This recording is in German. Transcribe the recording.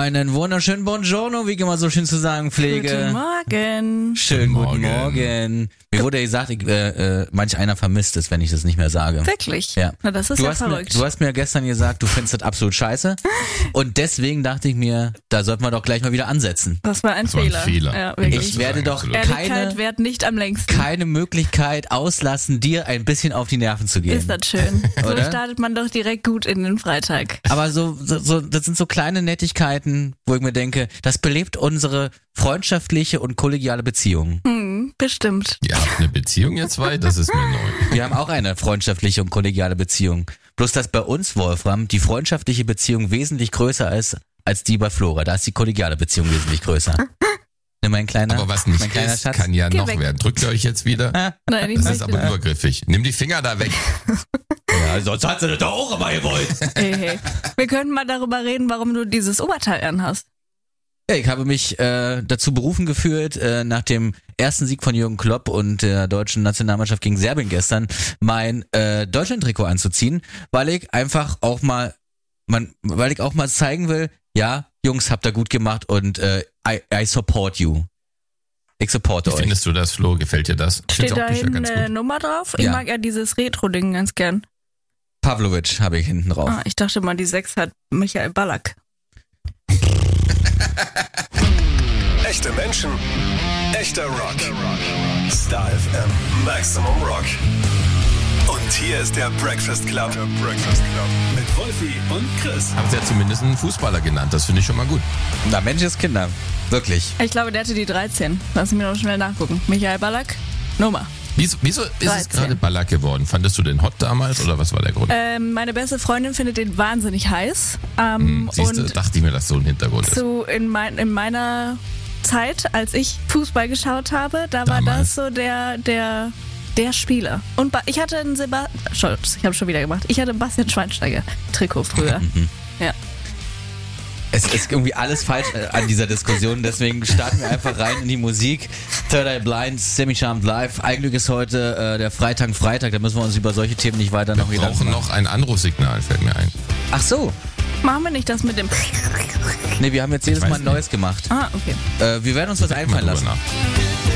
Einen wunderschönen Buongiorno, wie ich immer so schön zu sagen pflege. Guten Morgen. Schönen guten Morgen. Mir wurde ja gesagt, manch einer vermisst es, wenn ich das nicht mehr sage. Wirklich? Ja. Na, das ist ja verrückt. Du hast mir gestern gesagt, du findest das absolut scheiße. Und deswegen dachte ich mir, da sollten wir doch gleich mal wieder ansetzen. Das war ein Fehler. Ja, wirklich. Ich werde doch Ehrlichkeit währt nicht am längsten. keine Möglichkeit auslassen, dir ein bisschen auf die Nerven zu gehen. Ist das schön. So Oder? startet man doch direkt gut in den Freitag. Aber so, das sind so kleine Nettigkeiten, wo ich mir denke, das belebt unsere freundschaftliche und kollegiale Beziehung. Bestimmt. Ihr habt eine Beziehung, ihr zwei? Das ist mir neu. Wir haben auch eine freundschaftliche und kollegiale Beziehung. Bloß, dass bei uns, Wolfram, die freundschaftliche Beziehung wesentlich größer ist als die bei Flora. Da ist die kollegiale Beziehung wesentlich größer. Ne, mein kleiner, Aber was nicht mein kleiner ist, Schatz. kann ja Geh noch weg. werden. Drückt ihr euch jetzt wieder? Nein, ich Das ist möchte. aber übergriffig. Nimm die Finger da weg. Ja, sonst hat sie das doch auch immer gewollt. Hey. Wir könnten mal darüber reden, warum du dieses Oberteil anhast. Ja, ich habe mich dazu berufen gefühlt, nach dem ersten Sieg von Jürgen Klopp und der deutschen Nationalmannschaft gegen Serbien gestern, mein Deutschland-Trikot anzuziehen, weil ich einfach auch mal, zeigen will, ja, Jungs, habt ihr gut gemacht und I support you. Ich supporte Wie euch. findest du das, Flo? Gefällt dir das? Ich Steht find's da optisch ja hinten ganz eine gut. Nummer drauf? Ich Ja. mag ja dieses Retro-Ding ganz gern. Pavlovic habe ich hinten drauf. Ich dachte mal, die 6 hat Michael Ballack. Echte Menschen, echter Rock. Star FM Maximum Rock. Und hier ist der Breakfast Club. Mit Wolfi und Chris. Haben sie ja zumindest einen Fußballer genannt. Das finde ich schon mal gut. Na, Menschenskinder. Wirklich. Ich glaube, der hatte die 13. Lass mich noch schnell nachgucken. Michael Ballack, Nummer. Wieso ist es 13. gerade Ballack geworden? Fandest du den hot damals oder was war der Grund? Meine beste Freundin findet den wahnsinnig heiß. Siehst du, und dachte ich mir, dass so ein Hintergrund ist. in meiner Zeit, als ich Fußball geschaut habe, da war Damals. das so der Spieler. Und ich hatte einen ich habe schon wieder gemacht. Ich hatte ein Bastian Schweinsteiger Trikot früher. Ja. Es ist irgendwie alles falsch an dieser Diskussion, deswegen starten wir einfach rein in die Musik. Third Eye Blind, Semi-Charmed Live. Eigentlich ist heute der Freitag, da müssen wir uns über solche Themen nicht weiter noch Wir Gedanken brauchen machen. noch ein Anrufsignal, fällt mir ein. Ach so. Machen wir nicht das mit dem... Nee, wir haben jetzt jedes weiß Mal ein nicht. neues gemacht. Ah, okay. Wir werden uns was einfallen Mal drüber lassen. nach.